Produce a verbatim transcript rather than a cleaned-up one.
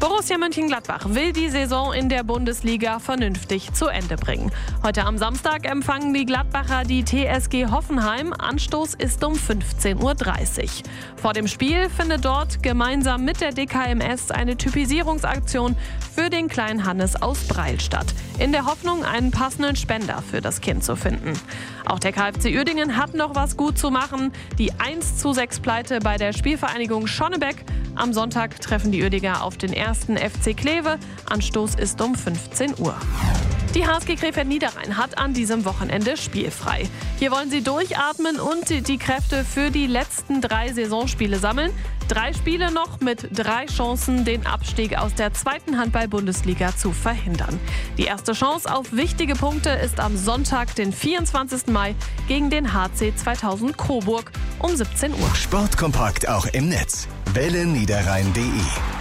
Borussia Mönchengladbach will die Saison in der Bundesliga vernünftig zu Ende bringen. Heute am Samstag empfangen die Gladbacher die T S G Hoffenheim. Anstoß ist um fünfzehn Uhr dreißig. Vor dem Spiel findet dort gemeinsam mit der D K M S eine Typisierungsaktion für den kleinen Hannes aus Breil statt. In der Hoffnung, einen passenden Spender für das Kind zu finden. Auch der K F C Uerdingen hat noch was gut zu machen. Die eins zu sechs Pleite bei der Spielvereinigung Schonnebeck. Am Sonntag treffen die Uerdiger auf den ersten F C Kleve. Anstoß ist um fünfzehn Uhr. Die H S G Krefeld-Niederrhein hat an diesem Wochenende spielfrei. Hier wollen sie durchatmen und die Kräfte für die letzten drei Saisonspiele sammeln. Drei Spiele noch mit drei Chancen, den Abstieg aus der zweiten Handball-Bundesliga zu verhindern. Die erste Chance auf wichtige Punkte ist am Sonntag, den vierundzwanzigsten Mai, gegen den H C zweitausend Coburg um siebzehn Uhr. Sportkompakt auch im Netz. welle niederrhein punkt de